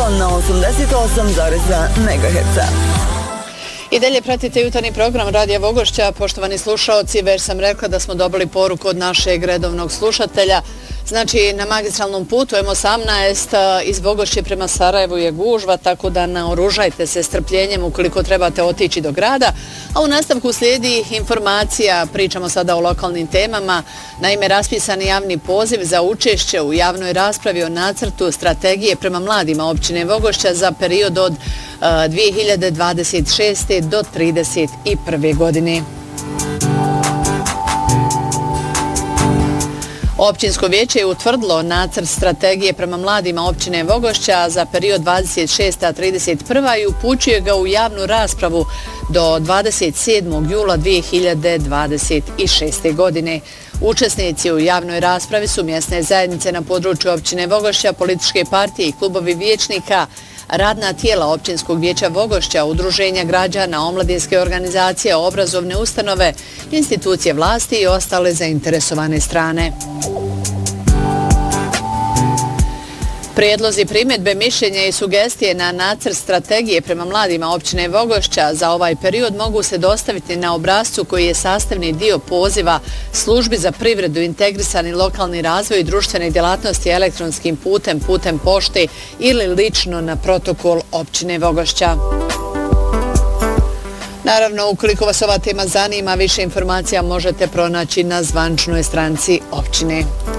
na 88,2 MHz. I dalje pratite jutarnji program Radija Vogošća. Poštovani slušaoci, već sam rekla da smo dobili poruku od našeg redovnog slušatelja. Znači, na magistralnom putu M18 iz Vogošće prema Sarajevu je gužva, tako da naoružajte se strpljenjem ukoliko trebate otići do grada. A u nastavku slijedi informacija, pričamo sada o lokalnim temama. Naime, raspisan javni poziv za učešće u javnoj raspravi o nacrtu strategije prema mladima općine Vogošća za period od 2026. do 2031. godine. Općinsko vijeće je utvrdilo nacrt strategije prema mladima općine Vogošća za period 26-31. i upućuje ga u javnu raspravu do 27. jula 2026. godine. Učesnici u javnoj raspravi su mjesne zajednice na području općine Vogošća, političke partije i klubovi vijećnika, radna tijela općinskog vijeća Vogošća, udruženja građana, omladinske organizacije, obrazovne ustanove, institucije vlasti i ostale zainteresovane strane. Prijedlozi, primjedbe, mišljenja i sugestije na nacrt strategije prema mladima općine Vogošća za ovaj period mogu se dostaviti na obrascu koji je sastavni dio poziva Službi za privredu, integrisani lokalni razvoj i društvene djelatnosti elektronskim putem pošte ili lično na protokol općine Vogošća. Naravno, ukoliko vas ova tema zanima, više informacija možete pronaći na zvančnoj stranici općine.